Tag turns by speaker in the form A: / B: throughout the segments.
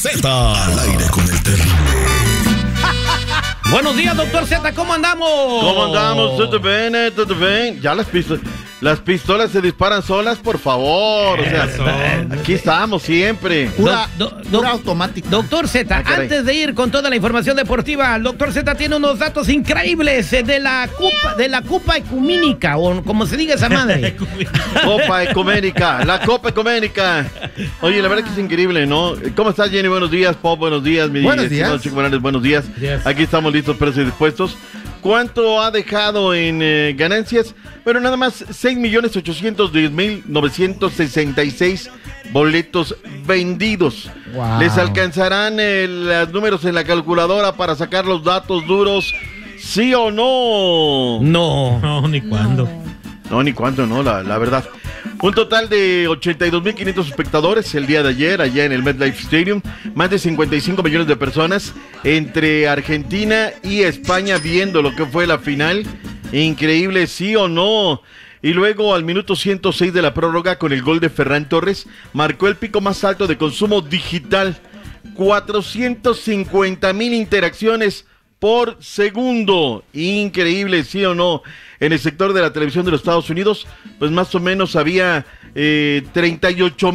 A: Z al aire con el terrible.
B: Buenos días, doctor Z, ¿cómo andamos?
C: ¿Cómo andamos? ¿Todo bien? ¿Todo bien? Ya las pistolas se disparan solas, por favor. O sea, aquí estamos siempre.
B: Pura
D: automática.
B: Doctor Z, antes de ir con toda la información deportiva, el doctor Z tiene unos datos increíbles de la Copa Ecuménica, o como se diga esa madre.
C: Copa Ecuménica, la Copa Ecuménica. Oye, la verdad que es increíble, ¿no? ¿Cómo estás, Jenny? Buenos días, Pop, buenos días.
D: Buenos días.
C: Chico Morales, buenos días. Aquí estamos listos, pero y dispuestos. ¿Cuánto ha dejado en ganancias? Bueno, nada más 6,810,966 boletos vendidos.
D: Wow.
C: ¿Les alcanzarán los números en la calculadora para sacar los datos duros? ¿Sí o no?
B: No,
E: ni cuándo.
C: No, ni cuándo, no, la verdad. Un total de 82,500 espectadores el día de ayer, allá en el MetLife Stadium. Más de 55 millones de personas entre Argentina y España viendo lo que fue la final. Increíble, ¿sí o no? Y luego, al minuto 106 de la prórroga, con el gol de Ferran Torres, marcó el pico más alto de consumo digital. 450,000 interacciones por segundo. Increíble, ¿sí o no? En el sector de la televisión de los Estados Unidos, pues más o menos había 38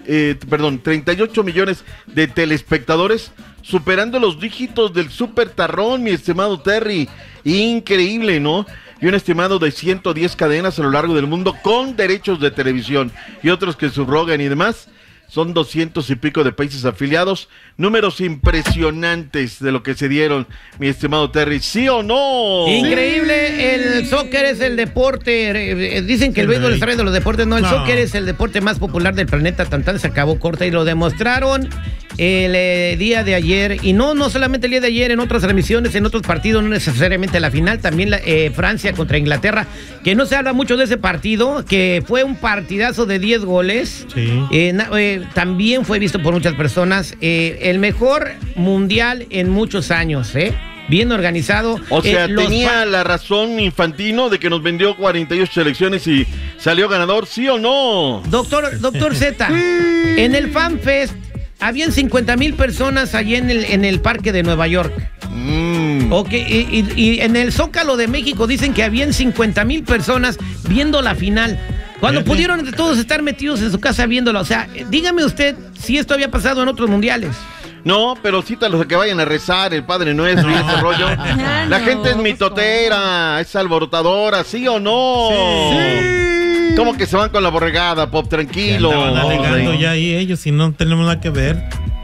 C: millones de telespectadores, superando los dígitos del Super Tarrón, mi estimado Terry. Increíble, ¿no? Y un estimado de 110 cadenas a lo largo del mundo con derechos de televisión y otros que subrogan y demás. Son 200 y pico de países afiliados. Números impresionantes de lo que se dieron, mi estimado Terry. ¿Sí o no?
B: Increíble, el soccer es el deporte. Dicen que el béisbol es el rey de los deportes. No, el soccer es el deporte más popular del planeta. Tan se acabó corta y lo demostraron el día de ayer. Y no solamente el día de ayer, en otras transmisiones, en otros partidos, no necesariamente la final. También Francia contra Inglaterra, que no se habla mucho de ese partido, que fue un partidazo de 10 goles.
E: Sí.
B: También fue visto por muchas personas. El mejor mundial en muchos años, bien organizado.
C: O sea, tenía la razón Infantino de que nos vendió 48 selecciones y salió ganador, ¿sí o no?
B: Doctor Z, en el FanFest habían 50,000 personas allí en el parque de Nueva York. Okay, y en el Zócalo de México dicen que habían 50,000 personas viendo la final. Cuando pudieron todos estar metidos en su casa viéndolo. O sea, dígame usted si esto había pasado en otros mundiales.
C: No, pero cítalos a que vayan a rezar el Padre Nuestro y ese rollo. La gente es mitotera, es alborotadora, ¿sí o no?
E: Sí.
C: ¿Cómo que se van con la borregada, Pop? Tranquilo.
E: Estaban alegando ya ahí ellos y no tenemos nada que ver.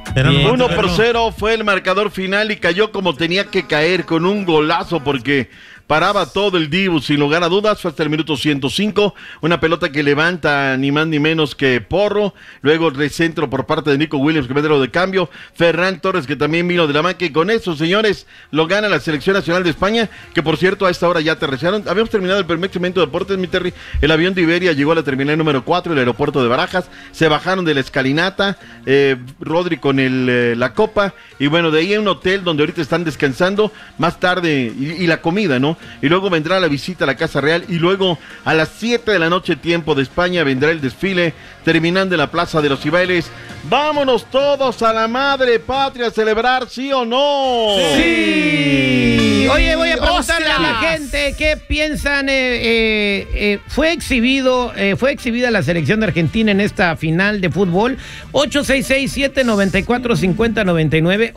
C: 1-0 fue el marcador final y cayó como tenía que caer, con un golazo, porque paraba todo el Dibu, sin lugar a dudas. Fue hasta el minuto 105, una pelota que levanta ni más ni menos que Porro, luego el recentro por parte de Nico Williams, que mete lo de cambio, Ferran Torres, que también vino de la banca, y con eso, señores, lo gana la Selección Nacional de España, que por cierto a esta hora ya aterrizaron. Habíamos terminado el primer segmento de deportes, mi Terry. El avión de Iberia llegó a la terminal número 4, el aeropuerto de Barajas, se bajaron de la escalinata, Rodri con la copa, y bueno, de ahí en un hotel donde ahorita están descansando, más tarde, y la comida, ¿no? Y luego vendrá la visita a la Casa Real, y luego a las 7 de la noche, tiempo de España, vendrá el desfile, terminando en la Plaza de los Cibeles. ¡Vámonos todos a la madre patria a celebrar, sí o no!
B: ¡Sí! Oye, voy a preguntarle a la gente qué piensan. Fue exhibida la selección de Argentina en esta final de fútbol. 866-794-5099,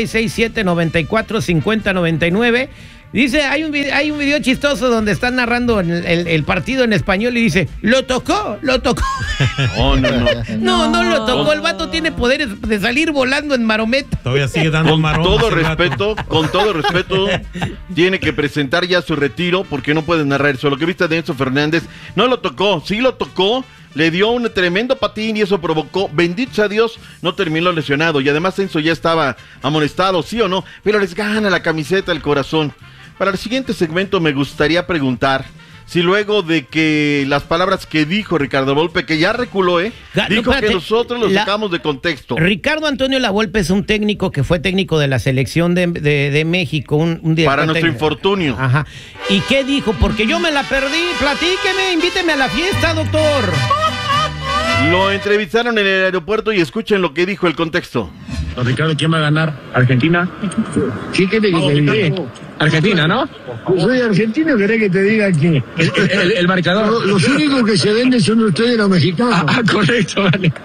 B: 866-794-5099. Dice, hay un video chistoso donde están narrando el partido en español y dice, lo tocó.
C: No lo
B: tocó. El vato tiene poderes de salir volando en marometa.
E: Todavía sigue dando marometa.
C: Con todo respeto, tiene que presentar ya su retiro, porque no puede narrar eso. Lo que viste de Enzo Fernández, no lo tocó, sí lo tocó. Le dio un tremendo patín y eso provocó, bendito sea Dios, no terminó lesionado. Y además Enzo ya estaba amonestado, ¿sí o no? Pero les gana la camiseta el corazón. Para el siguiente segmento me gustaría preguntar si luego de que las palabras que dijo Ricardo Volpe, que ya reculó, dijo que nosotros lo sacamos de contexto.
B: Ricardo Antonio Lavolpe es un técnico que fue técnico de la selección de México, un director
C: para nuestro infortunio.
B: Ajá. ¿Y qué dijo? Porque yo me la perdí. Platíqueme, invíteme a la fiesta, doctor.
C: Lo entrevistaron en el aeropuerto y escuchen lo que dijo, el contexto.
D: Don Ricardo, ¿quién va a ganar? ¿Argentina? ¿Sí? ¿Qué te diga? Argentina, ¿no?
F: Soy argentino, ¿querés que te diga que
D: El marcador.
F: los únicos que se venden son ustedes los mexicanos?
D: Correcto, vale.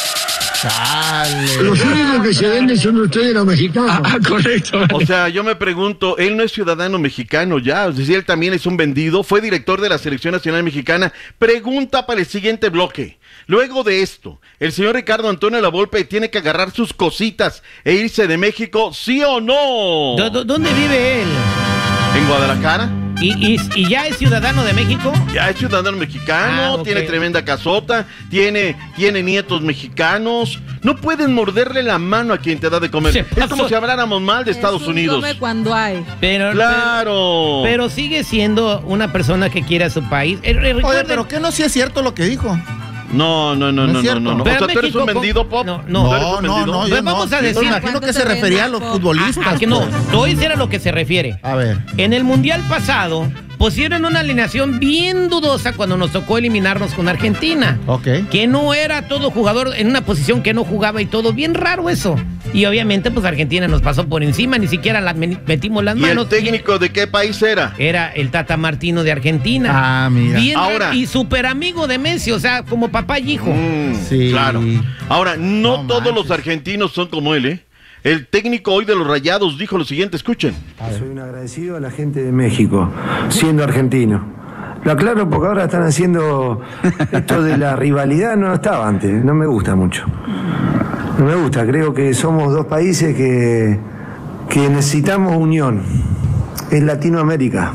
F: Los únicos que se venden son ustedes los mexicanos.
D: Correcto, vale.
C: O sea, yo me pregunto, él no es ciudadano mexicano ya, es decir, él también es un vendido, fue director de la Selección Nacional Mexicana. Pregunta para el siguiente bloque. Luego de esto, ¿el señor Ricardo Antonio Lavolpe tiene que agarrar sus cositas e irse de México, sí o no?
B: ¿Dónde vive él?
C: ¿En Guadalajara?
B: ¿Y ya es ciudadano de México?
C: Ya es ciudadano mexicano,
B: Ok.
C: tiene tremenda casota, tiene nietos mexicanos. No pueden morderle la mano a quien te da de comer.
B: Se
C: Es
B: pasó.
C: como si habláramos mal de Estados Unidos.
G: Come cuando hay.
C: Claro.
B: Pero sigue siendo una persona que quiere a su país.
H: Oye,
B: Recuerden-
H: pero ¿qué no sí es cierto lo que dijo?
C: No.
H: No es cierto.
C: O
B: Pero
C: sea, ¿tú eres
B: México,
C: un vendido, Pop?
B: no.
C: ¿Tú eres un vendido?
H: yo
B: Pues vamos a decir-
H: Me imagino que se
G: ¿Cuánto te
H: refería a
G: vende,
H: los
G: Pop?
H: futbolistas.
B: que no,
H: pues.
B: te voy a decir a lo que se refiere.
H: A ver.
B: En el Mundial pasado pusieron una alineación bien dudosa cuando nos tocó eliminarnos con Argentina.
H: Ok.
B: Que no era todo jugador en una posición que no jugaba y todo. Bien raro eso. Y obviamente pues Argentina nos pasó por encima, ni siquiera metimos las
C: ¿Y
B: manos.
C: el técnico de qué país era?
B: Era el Tata Martino de Argentina.
H: Ah, mira.
B: Bien
C: Ahora-
B: raro, y súper amigo de Messi, o sea, como papá y hijo.
H: Sí.
C: Claro. Ahora, no
H: No
C: todos
H: manches.
C: los argentinos son como él, ¿eh? El técnico hoy de los Rayados dijo lo siguiente, escuchen.
I: Soy un agradecido a la gente de México, siendo argentino. Lo aclaro porque ahora están haciendo esto de la rivalidad, no estaba antes, no me gusta mucho. No me gusta, creo que somos dos países que necesitamos unión. Es Latinoamérica.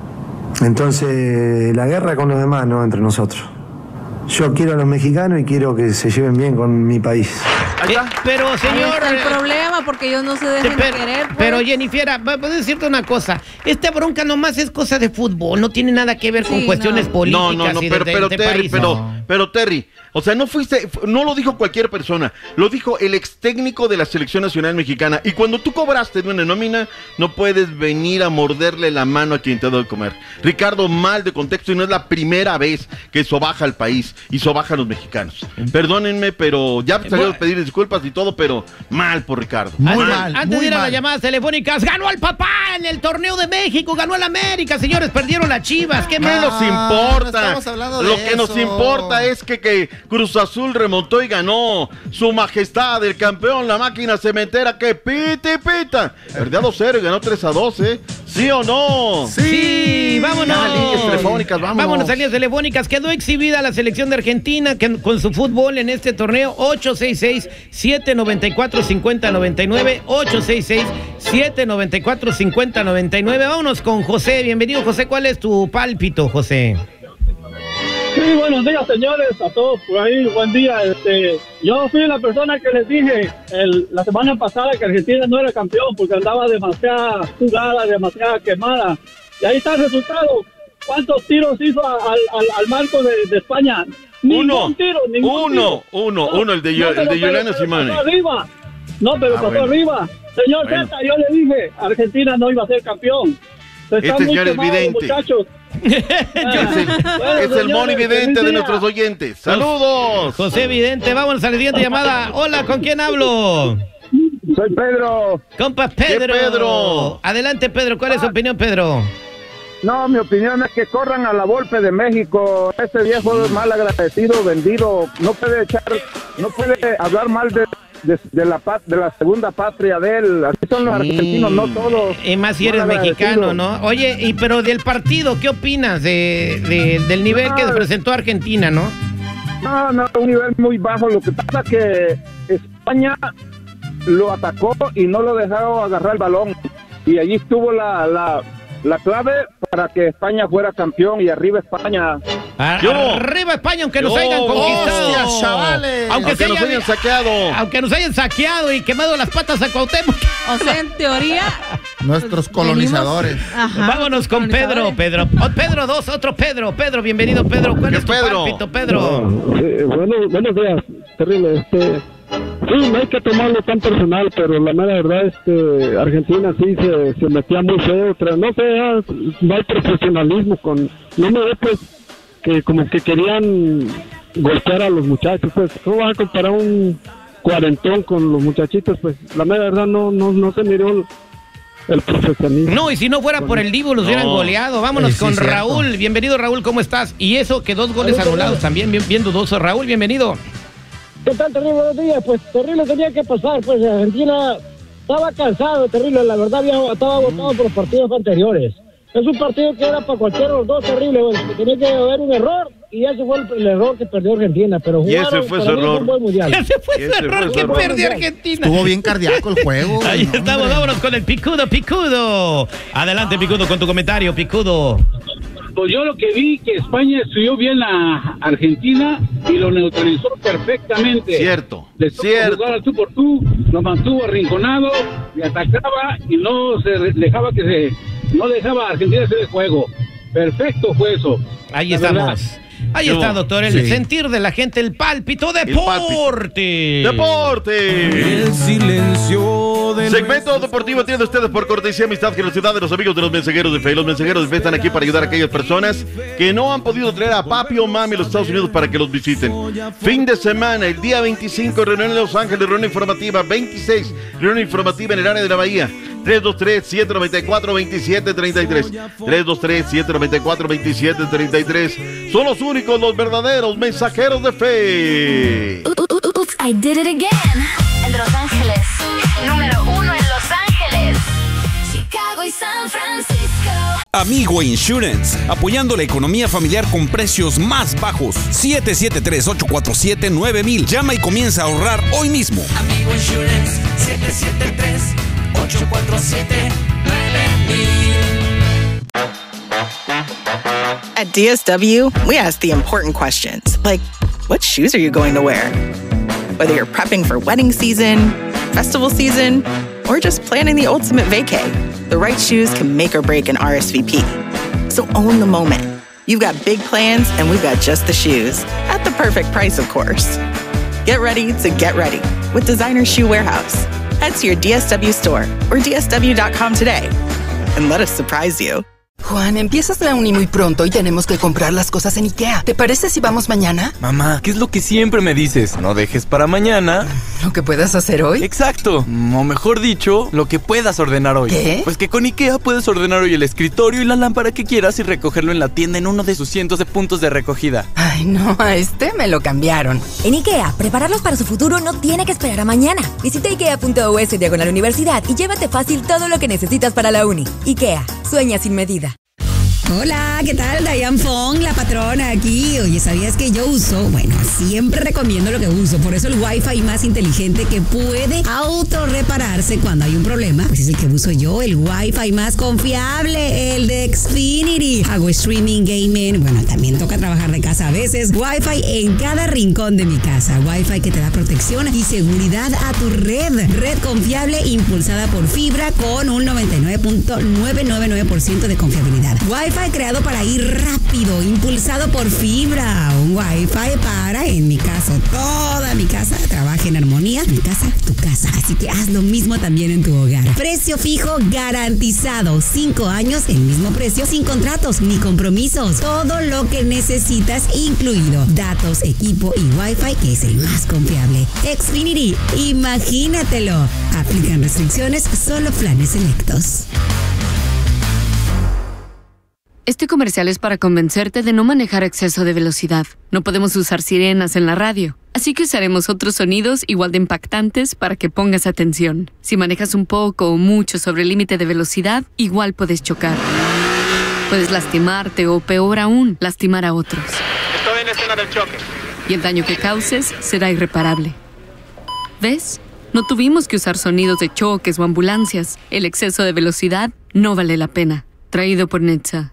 I: Entonces, la guerra con los demás, no entre nosotros. Yo quiero a los mexicanos y quiero que se lleven bien con mi país.
C: Ahí está.
B: Pero
G: Ahí
B: señor...
G: está el problema, porque ellos no se dejan
B: pero,
G: querer. Pues.
B: pero Jennifer, puedo decirte una cosa. Esta bronca nomás es cosa de fútbol, no tiene nada que ver con
G: Sí,
B: cuestiones
G: no.
B: políticas
C: No,
B: y
C: pero
B: de
C: Terry,
B: país.
C: pero Terry, o sea, no lo dijo cualquier persona, lo dijo el ex técnico de la Selección Nacional Mexicana. Y cuando tú cobraste de una nómina, no puedes venir a morderle la mano a quien te da de comer. Ricardo, mal de contexto, y no es la primera vez que sobaja al país y sobaja a los mexicanos. Perdónenme, pero ya salió a pedir disculpas y todo, pero mal por Ricardo.
H: Muy
B: Antes-
H: mal,
B: Antes
H: muy
B: de ir a las
H: mal.
B: llamadas telefónicas, ganó el papá en el torneo de México, ganó el América, señores, perdieron las Chivas, qué
C: ¿Qué
B: mal.
C: nos
H: no
C: importa?
H: estamos hablando de
C: Lo que nos
H: eso.
C: importa es que Cruz Azul remontó y ganó. Su majestad, el campeón, la máquina cementera, que pita y pita. Perdió 2-0 y ganó 3-2, ¿eh? ¿Sí o no?
B: Sí, vámonos.
C: Ya, líneas telefónicas, vámonos.
B: Vámonos a líneas telefónicas. Quedó exhibida la selección de Argentina con su fútbol en este torneo. 866-794-5099. 866-794-5099. Vámonos con José. Bienvenido, José. ¿Cuál es tu pálpito, José?
J: Sí, buenos días, señores, a todos por ahí, buen día. Yo fui la persona que les dije la semana pasada que Argentina no era campeón porque andaba demasiada jugada, demasiada quemada. Y ahí está el resultado. ¿Cuántos tiros hizo al marco de España? Ningún tiro, ningún tiro.
C: Uno, el de
J: pero
C: Juliano Simone.
J: pasó arriba. No, pero pasó
C: bueno.
J: arriba. Señor
C: Bueno.
J: Zeta, yo le dije, Argentina no iba a ser campeón. Están
C: Este
J: muy
C: señor es
J: quemados,
C: vidente.
J: muchachos.
C: Es el Moni Vidente de nuestros oyentes. ¡Saludos!
B: José Vidente, vámonos a la siguiente llamada. Hola, ¿con quién hablo?
J: Soy Pedro.
B: Compa Pedro.
C: ¿Qué Pedro?
B: Adelante, Pedro. ¿Cuál es su opinión, Pedro?
J: No, mi opinión es que corran a la Volpe de México. Ese viejo es mal agradecido, vendido. No puede hablar mal de la segunda patria de él. Así son los argentinos, no todos.
B: Y más si eres
J: Mal
B: mexicano,
J: agradecido.
B: ¿no? Oye, pero del partido, ¿qué opinas del nivel que presentó Argentina, no?
J: No, un nivel muy bajo. Lo que pasa es que España lo atacó y no lo dejaron agarrar el balón. Y allí estuvo la clave para que España fuera campeón y arriba España.
B: Arriba España, aunque nos hayan conquistado.
H: ¡Hostias, chavales!
C: Aunque nos hayan saqueado.
B: Aunque nos hayan saqueado y quemado las patas a Cuauhtémoc.
G: O sea, en teoría.
H: Nuestros colonizadores.
G: Ajá,
B: Vámonos con Pedro. Pedro 2, otro Pedro. Pedro, bienvenido, Pedro. ¿Cuál
C: ¿Qué
B: es tu
C: Pedro?
B: pálpito, Pedro?
J: Buenos días, terrible. Sí, no hay que tomarlo tan personal, pero la mera verdad es que Argentina sí se metía muy feo. No sé, no hay profesionalismo no me ve pues que como que querían golpear a los muchachos. Pues, ¿cómo vas a comparar un cuarentón con los muchachitos, pues la mera verdad no se miró el profesionalismo.
B: No, y si no fuera por el Divo los hubieran goleado. Vámonos
H: Sí,
B: con
H: cierto.
B: Raúl. Bienvenido, Raúl, ¿cómo estás? Y eso que 2 goles anulados también, bien dudoso. Raúl, bienvenido.
J: ¿Qué tal, Terrible? Buenos días. Pues Terrible tenía que pasar, pues Argentina estaba cansado, Terrible, la verdad estaba agotado por los partidos anteriores. Es un partido que era para cualquiera de los dos, Terrible, güey. Tenía que haber un error y ese fue el error que perdió Argentina, pero
C: Y ese
J: jugaron,
C: fue
J: para
C: su
J: mí
C: error.
J: fue un buen mundial.
B: Ese fue
C: Ese
B: el
C: fue
B: error
C: su
B: que
C: error.
B: perdió Argentina.
H: Estuvo bien cardíaco el juego.
B: Ahí
H: no,
B: estamos,
H: hombre.
B: vámonos con el Picudo. Adelante, Picudo, con tu comentario, Picudo.
K: Pues yo lo que vi que España estudió bien a Argentina y lo neutralizó perfectamente.
C: Cierto,
K: Le tocó
C: cierto.
K: jugar al tú por tú, lo mantuvo arrinconado, y atacaba y no dejaba a Argentina hacer el juego. Perfecto fue eso.
B: Ahí
K: La
B: estamos.
K: verdad.
B: Ahí
C: Yo.
B: está, doctor, el
H: Sí.
B: sentir de la gente, el pálpito deporte.
C: ¡Deporte!
E: El silencio de
C: Segmento deportivo tiene ustedes por cortesía, amistad, generosidad de los amigos de los mensajeros de fe. Los mensajeros de fe están aquí para ayudar a aquellas personas que no han podido traer a papi o mami a los Estados Unidos para que los visiten. Fin de semana, el día 25, reunión en Los Ángeles, reunión informativa. 26, reunión informativa en el área de la Bahía. 323-794-2733. 323-794-2733. Son los únicos, los verdaderos mensajeros de fe.
L: Oops, I did it again. El de Los Ángeles. Número 1 en Los Ángeles. Chicago y San Francisco.
M: Amigo Insurance, apoyando la economía familiar con precios más bajos. 773-847-9000. Llama y comienza a ahorrar hoy mismo.
N: Amigo Insurance, 773-847-9000.
O: At DSW, we ask the important questions, like, what shoes are you going to wear? Whether you're prepping for wedding season, festival season, or just planning the ultimate vacay, the right shoes can make or break an RSVP. So own the moment. You've got big plans, and we've got just the shoes, at the perfect price, of course. Get ready to get ready with Designer Shoe Warehouse. Head to your DSW store or DSW.com today, and let us surprise you.
P: Juan, empiezas la uni muy pronto y tenemos que comprar las cosas en IKEA. ¿Te parece si vamos mañana?
Q: Mamá, ¿qué es lo que siempre me dices? No dejes para mañana
P: ¿Lo que puedas hacer hoy?
Q: Exacto, o mejor dicho, lo que puedas ordenar hoy.
P: ¿Qué?
Q: Pues que con IKEA puedes ordenar hoy el escritorio y la lámpara que quieras y recogerlo en la tienda en uno de sus cientos de puntos de recogida.
P: Ay, no, a este me lo cambiaron.
R: En IKEA, prepararlos para su futuro no tiene que esperar a mañana. Visita ikea.us/universidad y llévate fácil todo lo que necesitas para la uni. IKEA, sueña sin medida.
S: Hola, ¿qué tal? Diane Fong, la patrona aquí. Oye, ¿sabías que yo uso? Bueno, siempre recomiendo lo que uso. Por eso el Wi-Fi más inteligente que puede autorrepararse cuando hay un problema, pues es el que uso yo, el Wi-Fi más confiable, el de Xfinity. Hago streaming, gaming, bueno, también toca trabajar de casa a veces. Wi-Fi en cada rincón de mi casa. Wi-Fi que te da protección y seguridad a tu red. Red confiable impulsada por fibra con un 99.999% de confiabilidad. Wi-Fi creado para ir rápido, impulsado por fibra. Un Wi-Fi para, en mi caso, toda mi casa trabaje en armonía. Mi casa, tu casa. Así que haz lo mismo también en tu hogar. Precio fijo garantizado. 5 años, el mismo precio, sin contratos ni compromisos. Todo lo que necesitas incluido. Datos, equipo y Wi-Fi, que es el más confiable. Xfinity, imagínatelo. Aplican restricciones, solo planes selectos.
T: Este comercial es para convencerte de no manejar a exceso de velocidad. No podemos usar sirenas en la radio, así que usaremos otros sonidos igual de impactantes para que pongas atención. Si manejas un poco o mucho sobre el límite de velocidad, igual puedes chocar. Puedes lastimarte o, peor aún, lastimar a otros.
U: Estoy en escena del choque.
T: Y el daño que causes será irreparable. ¿Ves? No tuvimos que usar sonidos de choques o ambulancias. El exceso de velocidad no vale la pena. Traído por NHTSA.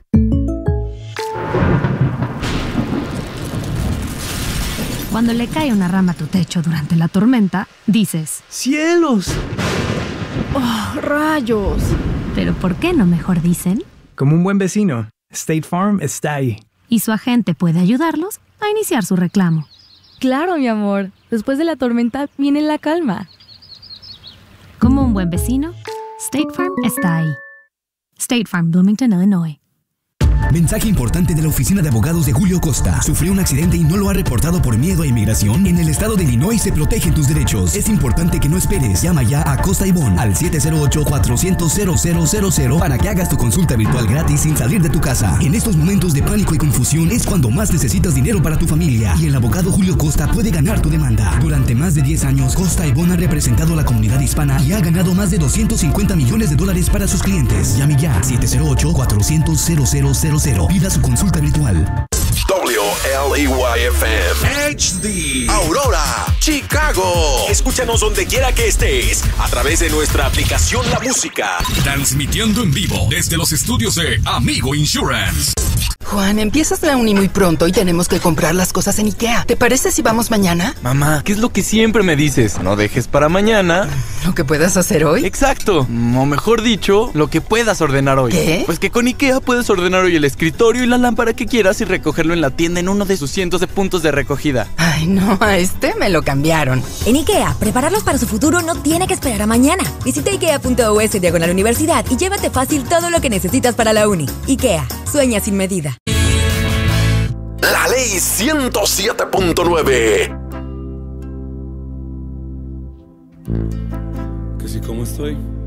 V: Cuando le cae una rama a tu techo durante la tormenta, dices:
W: ¡Cielos!
V: ¡Oh, rayos! Pero ¿por qué no mejor dicen?
W: Como un buen vecino, State Farm está ahí.
V: Y su agente puede ayudarlos a iniciar su reclamo.
X: Claro, mi amor. Después de la tormenta viene la calma.
V: Como un buen vecino, State Farm está ahí. State Farm, Bloomington, Illinois.
A: Mensaje importante de la oficina de abogados de Julio Costa. ¿Sufrió un accidente y no lo ha reportado por miedo a inmigración? En el estado de Illinois se protegen tus derechos. Es importante que no esperes. Llama ya a Costa y Bond al 708-400-0000 para que hagas tu consulta virtual gratis sin salir de tu casa. En estos momentos de pánico y confusión es cuando más necesitas dinero para tu familia. Y el abogado Julio Costa puede ganar tu demanda. Durante más de 10 años, Costa y Bond ha representado a la comunidad hispana y ha ganado más de $250 millones para sus clientes. Llame ya 708-400-0000. Pida su consulta virtual.
D: WLEY-FM HD Aurora, Chicago. Escúchanos donde quiera que estés a través de nuestra aplicación La Música.
F: Transmitiendo en vivo desde los estudios de Amigo Insurance.
P: Juan, empiezas la uni muy pronto y tenemos que comprar las cosas en IKEA. ¿Te parece si vamos mañana?
Q: Mamá, ¿qué es lo que siempre me dices? No dejes para mañana
P: ¿lo que puedas hacer hoy?
Q: Exacto, o mejor dicho, lo que puedas ordenar hoy.
P: ¿Qué?
Q: Pues que con IKEA puedes ordenar hoy el escritorio y la lámpara que quieras y recogerlo en la tienda en uno de sus cientos de puntos de recogida.
P: Ay, no, a este me lo cambiaron.
R: En IKEA, prepararlos para su futuro no tiene que esperar a mañana. Visita ikea.us/universidad y llévate fácil todo lo que necesitas para la uni. IKEA, sueña sin medida.
D: La ley 107.9.
N: Que si como estoy